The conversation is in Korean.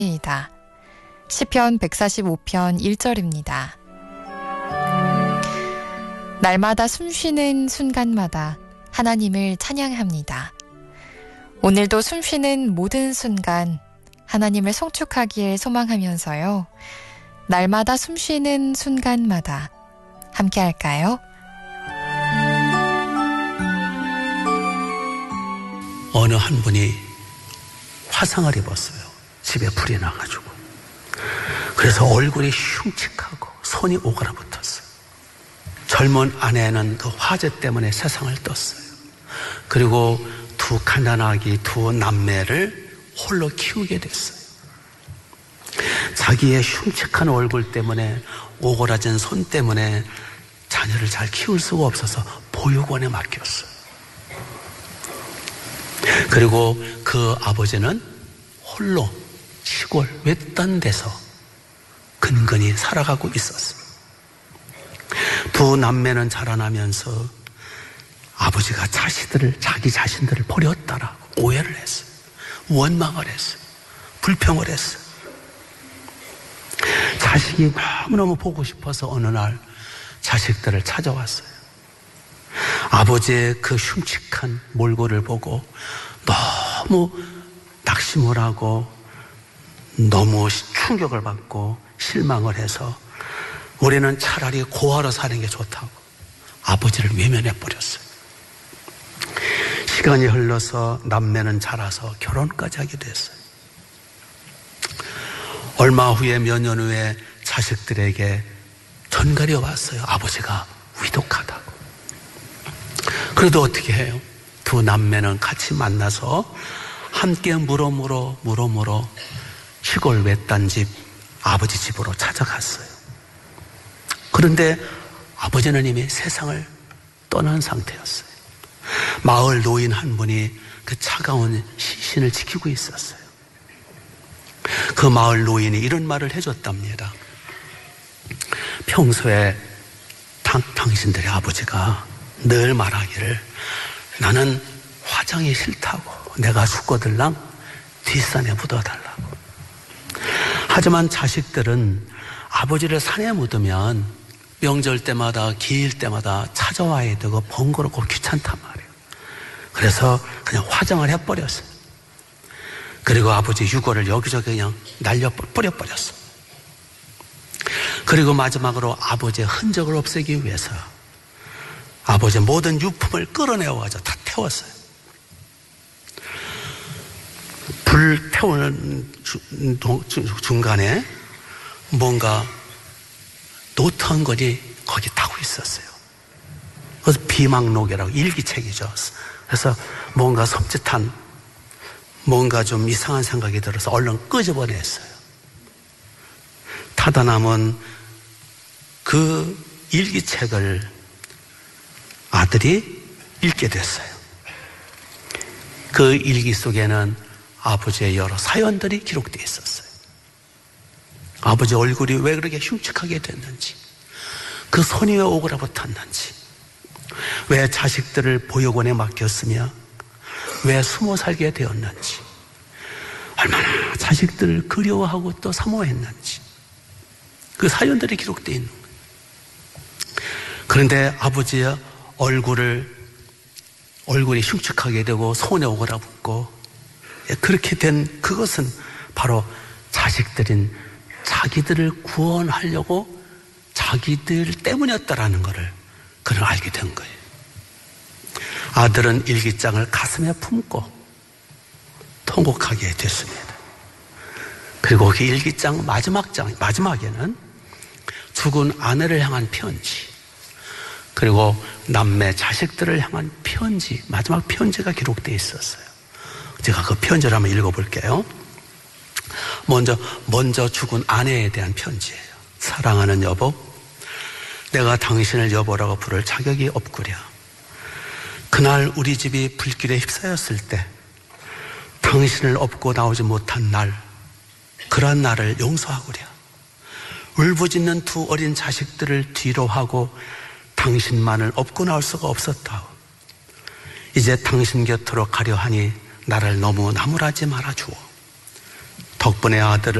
입니다. 시편 145편 1절입니다. 날마다 숨쉬는 순간마다 하나님을 찬양합니다. 오늘도 숨쉬는 모든 순간 하나님을 송축하길 소망하면서요. 날마다 숨쉬는 순간마다 함께 할까요? 어느 한 분이 화상을 입었어요. 집에 불이 나가지고. 그래서 얼굴이 흉측하고 손이 오그라붙었어요. 젊은 아내는 그 화재 때문에 세상을 떴어요. 그리고 두 갓난아기, 두 남매를 홀로 키우게 됐어요. 자기의 흉측한 얼굴 때문에, 오그라진 손 때문에 자녀를 잘 키울 수가 없어서 보육원에 맡겼어요. 그리고 그 아버지는 홀로 시골 외딴 데서 근근히 살아가고 있었어요. 두 남매는 자라나면서 아버지가 자기 자신들을 버렸다라고 오해를 했어요. 원망을 했어요. 불평을 했어요. 자식이 너무너무 보고 싶어서 어느 날 자식들을 찾아왔어요. 아버지의 그 흉측한 몰골을 보고 너무 낙심을 하고 너무 충격을 받고 실망을 해서 우리는 차라리 고아로 사는 게 좋다고 아버지를 외면해 버렸어요. 시간이 흘러서 남매는 자라서 결혼까지 하게 됐어요. 얼마 후에 몇 년 후에 자식들에게 전갈이 왔어요. 아버지가 위독하다고. 그래도 어떻게 해요? 두 남매는 같이 만나서 함께 물어물어 시골 외딴 집 아버지 집으로 찾아갔어요. 그런데 아버지는 이미 세상을 떠난 상태였어요. 마을 노인 한 분이 그 차가운 시신을 지키고 있었어요. 그 마을 노인이 이런 말을 해줬답니다. 평소에 당신들의 아버지가 늘 말하기를 나는 화장이 싫다고, 내가 죽거들랑 뒷산에 묻어달라고. 하지만 자식들은 아버지를 산에 묻으면 명절 때마다 기일 때마다 찾아와야 되고 번거롭고 귀찮단 말이에요. 그래서 그냥 화장을 해버렸어요. 그리고 아버지 유골을 여기저기 그냥 뿌려버렸어요. 그리고 마지막으로 아버지의 흔적을 없애기 위해서 아버지의 모든 유품을 끌어내어가지고 다 태웠어요. 불 태우는 중간에 뭔가 노트한 것이 거기 타고 있었어요. 그래서 비망록이라고 일기책이죠. 그래서 뭔가 섬찟한, 뭔가 좀 이상한 생각이 들어서 얼른 끄집어냈어요. 타다 남은 그 일기책을 아들이 읽게 됐어요. 그 일기 속에는 아버지의 여러 사연들이 기록되어 있었어요. 아버지 얼굴이 왜 그렇게 흉측하게 됐는지, 그 손이 왜 오그라붙었는지, 왜 자식들을 보육원에 맡겼으며 왜 숨어 살게 되었는지, 얼마나 자식들을 그리워하고 또 사모했는지, 그 사연들이 기록되어 있는 거예요. 그런데 아버지의 얼굴이 흉측하게 되고 손에 오그라붙고 그렇게 된 그것은 바로 자식들인 자기들을 구원하려고 자기들 때문이었다라는 것을 그를 알게 된 거예요. 아들은 일기장을 가슴에 품고 통곡하게 됐습니다. 그리고 그 일기장 마지막에는 죽은 아내를 향한 편지, 그리고 남매 자식들을 향한 편지, 마지막 편지가 기록되어 있었어요. 제가 그 편지를 한번 읽어볼게요. 먼저 죽은 아내에 대한 편지예요. 사랑하는 여보, 내가 당신을 여보라고 부를 자격이 없구려. 그날 우리 집이 불길에 휩싸였을 때 당신을 업고 나오지 못한 날, 그러한 나를 용서하구려. 울부짖는 두 어린 자식들을 뒤로 하고 당신만을 업고 나올 수가 없었다오. 이제 당신 곁으로 가려 하니 나를 너무 나무라지 말아주오. 덕분에 아들을